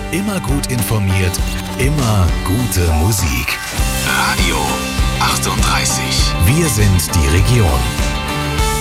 Immer gut informiert, immer gute Musik. Radio 38. Wir sind die Region.